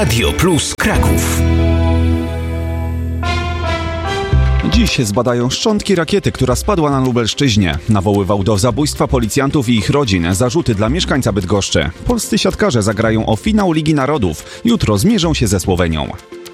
Radio Plus Kraków. Dziś zbadają szczątki rakiety, która spadła na Lubelszczyźnie. Nawoływał do zabójstwa policjantów i ich rodzin. Zarzuty dla mieszkańca Bydgoszczy. Polscy siatkarze zagrają o finał Ligi Narodów. Jutro zmierzą się ze Słowenią.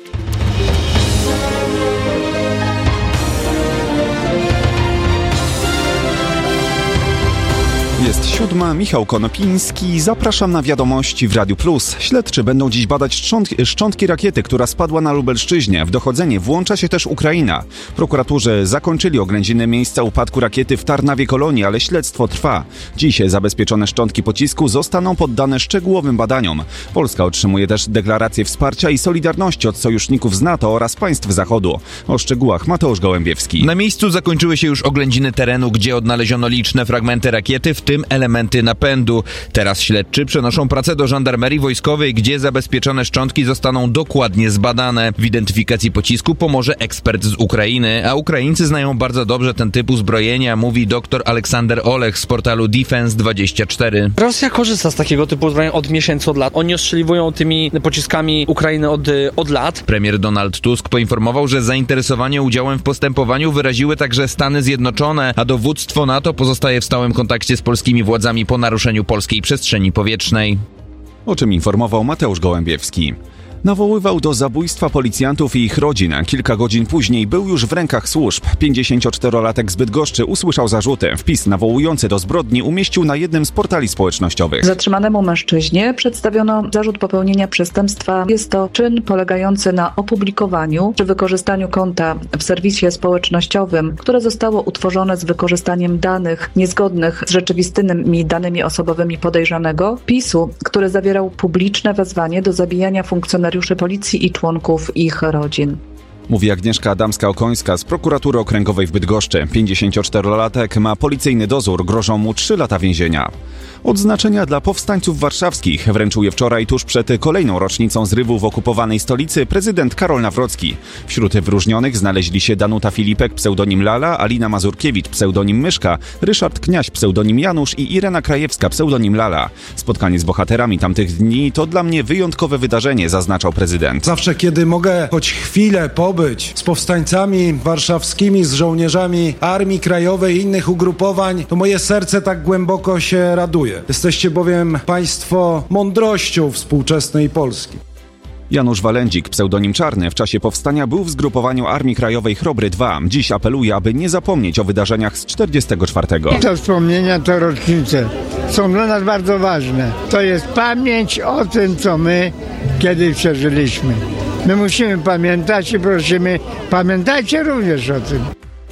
Jest 7, Michał Konopiński. Zapraszam na wiadomości w Radiu Plus. Śledczy będą dziś badać szczątki rakiety, która spadła na Lubelszczyźnie. W dochodzenie włącza się też Ukraina. Prokuratorzy zakończyli oględziny miejsca upadku rakiety w Tarnawie Kolonii, ale śledztwo trwa. Dziś zabezpieczone szczątki pocisku zostaną poddane szczegółowym badaniom. Polska otrzymuje też deklarację wsparcia i solidarności od sojuszników z NATO oraz państw Zachodu. O szczegółach Mateusz Gołębiewski. Na miejscu zakończyły się już oględziny terenu, gdzie odnaleziono liczne fragmenty rakiety, w tym elementy napędu. Teraz śledczy przenoszą pracę do żandarmerii wojskowej, gdzie zabezpieczone szczątki zostaną dokładnie zbadane. W identyfikacji pocisku pomoże ekspert z Ukrainy, a Ukraińcy znają bardzo dobrze ten typ uzbrojenia, mówi dr Aleksander Olech z portalu Defense24. Rosja korzysta z takiego typu uzbrojenia od miesięcy, od lat. Oni ostrzeliwują tymi pociskami Ukrainy od lat. Premier Donald Tusk poinformował, że zainteresowanie udziałem w postępowaniu wyraziły także Stany Zjednoczone, a dowództwo NATO pozostaje w stałym kontakcie z polskimi władzami po naruszeniu polskiej przestrzeni powietrznej. O czym informował Mateusz Gołębiewski. Nawoływał do zabójstwa policjantów i ich rodzin. Kilka godzin później był już w rękach służb. 54-latek z Bydgoszczy usłyszał zarzuty. Wpis nawołujący do zbrodni umieścił na jednym z portali społecznościowych. Zatrzymanemu mężczyźnie przedstawiono zarzut popełnienia przestępstwa. Jest to czyn polegający na opublikowaniu czy wykorzystaniu konta w serwisie społecznościowym, które zostało utworzone z wykorzystaniem danych niezgodnych z rzeczywistymi danymi osobowymi podejrzanego, wpisu, który zawierał publiczne wezwanie do zabijania funkcjonariuszy policji i członków ich rodzin. Mówi Agnieszka Adamska-Okońska z prokuratury okręgowej w Bydgoszczy. 54-latek ma policyjny dozór, grożą mu 3 lata więzienia. Odznaczenia dla powstańców warszawskich wręczył je wczoraj tuż przed kolejną rocznicą zrywu w okupowanej stolicy prezydent Karol Nawrocki. Wśród wyróżnionych znaleźli się Danuta Filipek, pseudonim Lala, Alina Mazurkiewicz, pseudonim Myszka, Ryszard Kniaś, pseudonim Janusz i Irena Krajewska, pseudonim Lala. Spotkanie z bohaterami tamtych dni to dla mnie wyjątkowe wydarzenie, zaznaczał prezydent. Zawsze, kiedy mogę choć chwilę pobyć z powstańcami warszawskimi, z żołnierzami Armii Krajowej i innych ugrupowań, to moje serce tak głęboko się raduje. Jesteście bowiem państwo mądrością współczesnej Polski. Janusz Walędzik, pseudonim Czarny, w czasie powstania był w zgrupowaniu Armii Krajowej Chrobry 2. Dziś apeluje, aby nie zapomnieć o wydarzeniach z 44. Te wspomnienia, te rocznice są dla nas bardzo ważne. To jest pamięć o tym, co my kiedyś przeżyliśmy. My musimy pamiętać i prosimy, pamiętajcie również o tym.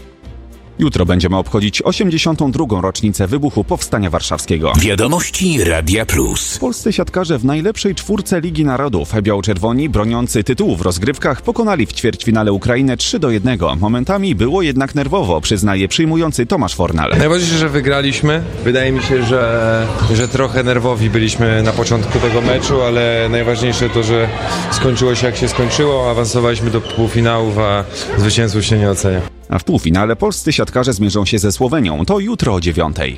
Jutro będziemy obchodzić 82. rocznicę wybuchu Powstania Warszawskiego. Wiadomości Radia Plus. Polscy siatkarze w najlepszej czwórce Ligi Narodów. Biało-czerwoni, broniący tytułu w rozgrywkach, pokonali w ćwierćfinale Ukrainę 3-1. Momentami było jednak nerwowo, przyznaje przyjmujący Tomasz Fornal. Najważniejsze, że wygraliśmy. Wydaje mi się, że trochę nerwowi byliśmy na początku tego meczu, ale najważniejsze to, że skończyło się jak się skończyło. Awansowaliśmy do półfinałów, a zwycięzców się nie ocenia. A w półfinale polscy siatkarze zmierzą się ze Słowenią. To jutro o 9:00.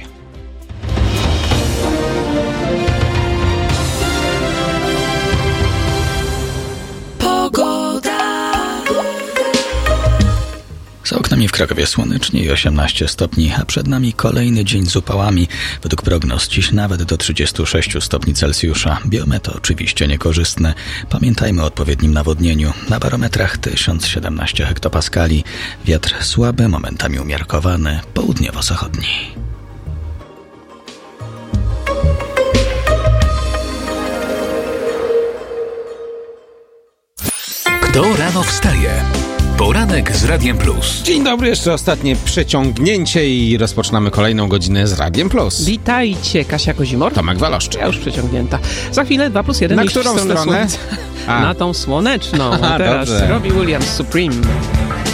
Za oknami w Krakowie słonecznie i 18 stopni, a przed nami kolejny dzień z upałami. Według prognoz dziś nawet do 36 stopni Celsjusza. Biometry oczywiście niekorzystne. Pamiętajmy o odpowiednim nawodnieniu. Na barometrach 1017 hektopaskali. Wiatr słaby, momentami umiarkowany, południowo-zachodni. Kto rano wstaje? Poranek z Radiem Plus. Dzień dobry, jeszcze ostatnie przeciągnięcie i rozpoczynamy kolejną godzinę z Radiem Plus. Witajcie, Kasia Kozimor. Tomek Waloszczyk. Ja już przeciągnięta. Za chwilę 2+1. Na którą stronę? Na tą słoneczną. A teraz dobrze. Robbie Williams, Supreme.